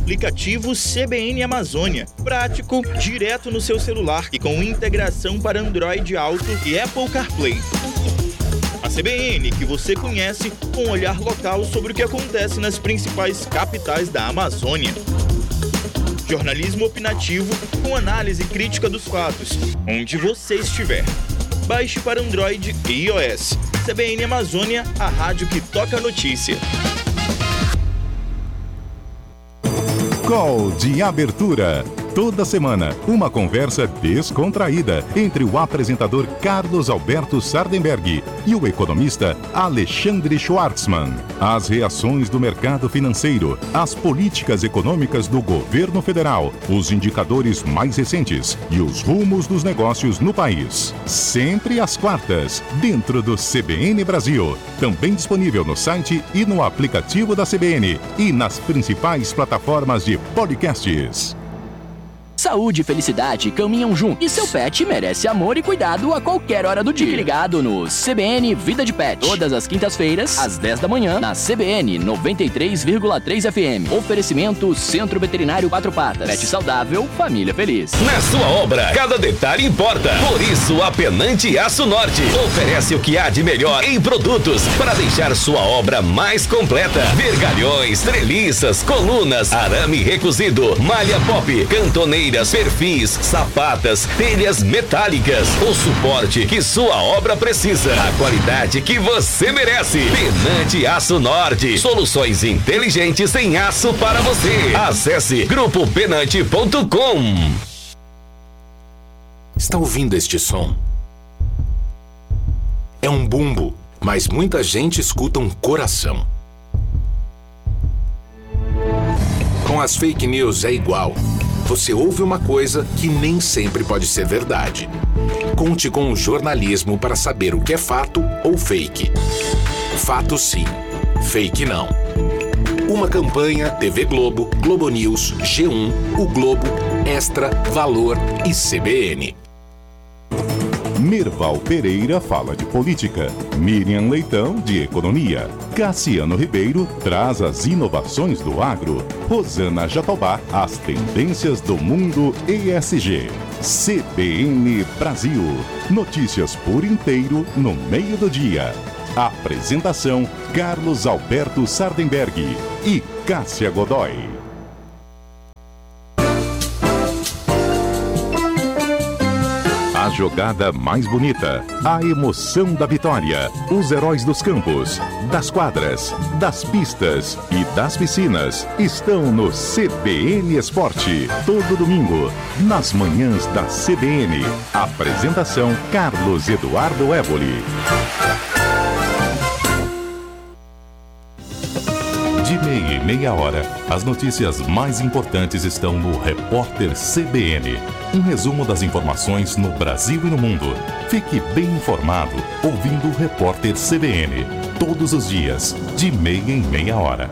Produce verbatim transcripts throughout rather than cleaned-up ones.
aplicativo C B N Amazônia. Prático, direto no seu celular e com integração para Android Auto e Apple CarPlay. A C B N, que você conhece, com um olhar local sobre o que acontece nas principais capitais da Amazônia. Jornalismo opinativo com análise crítica dos fatos, onde você estiver. Baixe para Android e iOS. C B N Amazônia, a rádio que toca a notícia. Call de abertura. Toda semana, uma conversa descontraída entre o apresentador Carlos Alberto Sardenberg e o economista Alexandre Schwartzman. As reações do mercado financeiro, as políticas econômicas do governo federal, os indicadores mais recentes e os rumos dos negócios no país. Sempre às quartas, dentro do C B N Brasil. Também disponível no site e no aplicativo da C B N e nas principais plataformas de podcasts. Saúde e felicidade caminham juntos e seu pet merece amor e cuidado a qualquer hora do dia. Fique ligado no C B N Vida de Pet. Todas as quintas-feiras, às dez da manhã, na C B N noventa e três vírgula três F M. Oferecimento Centro Veterinário Quatro Patas. Pet saudável, família feliz. Na sua obra, cada detalhe importa. Por isso, a Penante Aço Norte oferece o que há de melhor em produtos para deixar sua obra mais completa. Vergalhões, treliças, colunas, arame recozido, malha pop, cantoneiras, perfis, sapatas, telhas metálicas. O suporte que sua obra precisa. A qualidade que você merece. Penante Aço Norte. Soluções inteligentes em aço para você. Acesse grupo penante ponto com. Está ouvindo este som? É um bumbo, mas muita gente escuta um coração. Com as fake news é igual. Você ouve uma coisa que nem sempre pode ser verdade. Conte com o jornalismo para saber o que é fato ou fake. Fato sim, fake não. Uma campanha T V Globo, Globo News, G um, O Globo, Extra, Valor e C B N. Merval Pereira fala de política, Miriam Leitão de economia, Cassiano Ribeiro traz as inovações do agro, Rosana Jatobá as tendências do mundo E S G. C B N Brasil, notícias por inteiro no meio do dia. Apresentação Carlos Alberto Sardenberg e Cássia Godoy. A jogada mais bonita, a emoção da vitória, os heróis dos campos, das quadras, das pistas e das piscinas estão no C B N Esporte. Todo domingo, nas manhãs da C B N. Apresentação Carlos Eduardo Évoli. De meia e meia hora, as notícias mais importantes estão no Repórter C B N. Um resumo das informações no Brasil e no mundo. Fique bem informado ouvindo o Repórter C B N. Todos os dias, de meia em meia hora.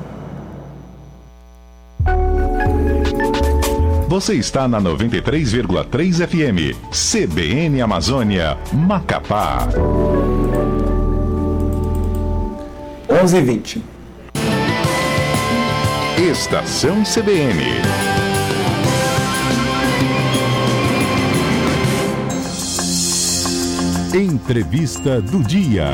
Você está na noventa e três vírgula três F M. C B N Amazônia, Macapá. onze e vinte. Estação C B N. Entrevista do dia.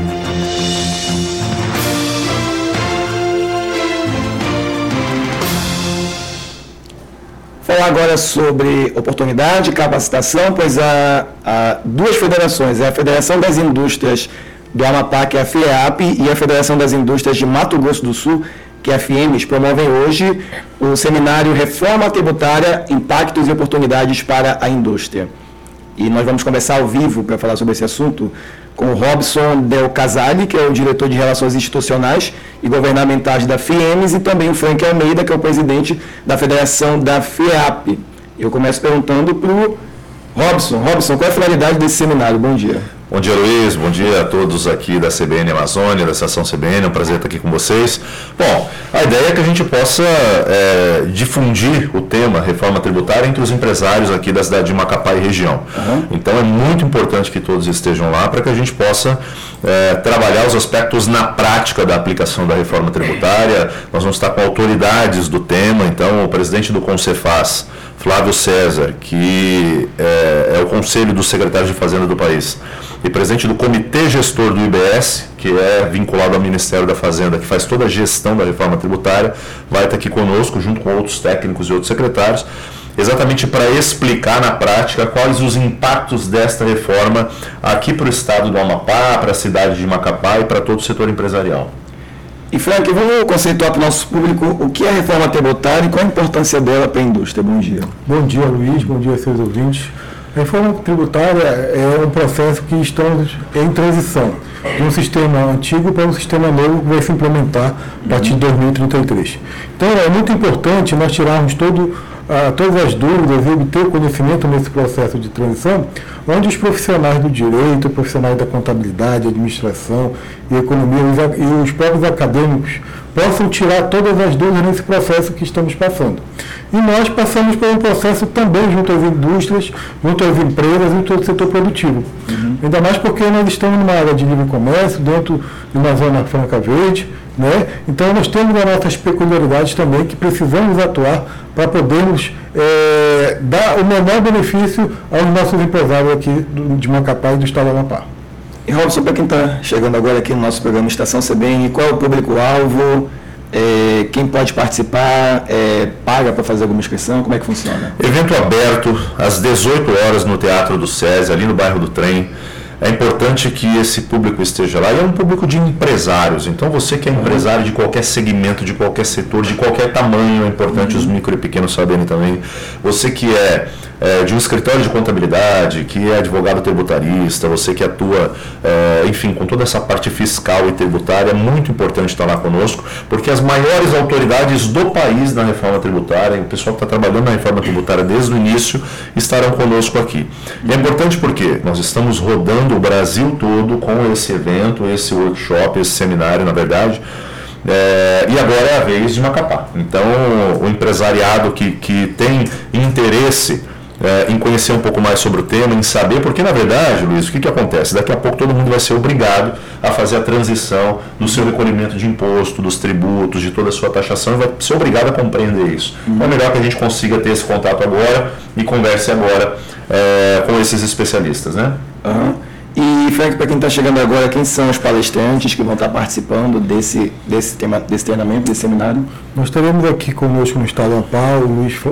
Falar agora sobre oportunidade, capacitação, pois há, há duas federações, a Federação das Indústrias do Amapá, que é a FIEAP, e a Federação das Indústrias de Mato Grosso do Sul, que é a FIEMES, promovem hoje o seminário Reforma Tributária, Impactos e Oportunidades para a Indústria. E nós vamos conversar ao vivo para falar sobre esse assunto com o Robson Del Casale, que é o diretor de Relações Institucionais e Governamentais da FIEMES, e também o Frank Almeida, que é o presidente da Federação da FIEAP. Eu começo perguntando para o Robson. Robson, qual é a finalidade desse seminário? Bom dia. Bom dia, Luiz. Bom dia a todos aqui da C B N Amazônia, da Estação C B N. É um prazer estar aqui com vocês. Bom, a ideia é que a gente possa é, difundir o tema reforma tributária entre os empresários aqui da cidade de Macapá e região. Uhum. Então, é muito importante que todos estejam lá para que a gente possa é, trabalhar os aspectos na prática da aplicação da reforma tributária. Nós vamos estar com autoridades do tema. Então, o presidente do Concefaz, Flávio César, que é, é o Conselho dos Secretários de Fazenda do país, e presidente do Comitê Gestor do I B S, que é vinculado ao Ministério da Fazenda, que faz toda a gestão da reforma tributária, vai estar aqui conosco, junto com outros técnicos e outros secretários, exatamente para explicar na prática quais os impactos desta reforma aqui para o estado do Amapá, para a cidade de Macapá e para todo o setor empresarial. E Frank, vamos conceituar para o nosso público o que é a reforma tributária e qual a importância dela para a indústria. Bom dia. Bom dia, Luiz. Bom dia, seus ouvintes. A reforma tributária é um processo que estamos em transição de um sistema antigo para um sistema novo que vai se implementar a partir de dois mil e trinta e três. Então, é muito importante nós tirarmos todo, uh, todas as dúvidas e obter conhecimento nesse processo de transição, onde os profissionais do direito, profissionais da contabilidade, administração e economia e os próprios acadêmicos possam tirar todas as dúvidas nesse processo que estamos passando. E nós passamos por um processo também junto às indústrias, junto às empresas, junto ao setor produtivo. Uhum. Ainda mais porque nós estamos numa área de livre comércio, dentro de uma zona franca verde, né? Então nós temos as nossas peculiaridades também que precisamos atuar para podermos é, dar o menor benefício aos nossos empresários aqui do, de Macapá e do estado do Amapá. E Robson, para quem está chegando agora aqui no nosso programa Estação C B N, qual é o público-alvo? É, quem pode participar? É, paga para fazer alguma inscrição? Como é que funciona? Evento aberto às dezoito horas no Teatro do SESI, ali no bairro do Trem. É importante que esse público esteja lá. E é um público de empresários. Então, você que é empresário de qualquer segmento, de qualquer setor, de qualquer tamanho, é importante os micro e pequenos saberem também. Você que é, é de um escritório de contabilidade, que é advogado tributarista, você que atua, é, enfim, com toda essa parte fiscal e tributária, é muito importante estar lá conosco, porque as maiores autoridades do país na reforma tributária, o pessoal que está trabalhando na reforma tributária desde o início, estarão conosco aqui. E é importante porque nós estamos rodando o Brasil todo com esse evento, esse workshop, esse seminário, na verdade, é, e agora é a vez de Macapá. Então, o empresariado que, que tem interesse é, em conhecer um pouco mais sobre o tema, em saber, porque na verdade, Luiz, o que, que acontece? Daqui a pouco todo mundo vai ser obrigado a fazer a transição do seu recolhimento de imposto, dos tributos, de toda a sua taxação, e vai ser obrigado a compreender isso. Então, é melhor que a gente consiga ter esse contato agora e converse agora é, com esses especialistas, né? Uhum. E, Frank, para quem está chegando agora, quem são os palestrantes que vão estar participando desse, desse, tema, desse treinamento, desse seminário? Nós teremos aqui conosco no estado do Amapá o Luiz,